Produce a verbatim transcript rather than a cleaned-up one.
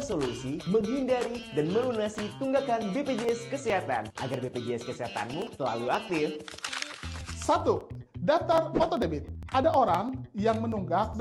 bersolusi, menghindari, dan melunasi tunggakan B P J S Kesehatan agar B P J S Kesehatanmu selalu aktif. Satu. Daftar auto debit. Ada orang yang menunggak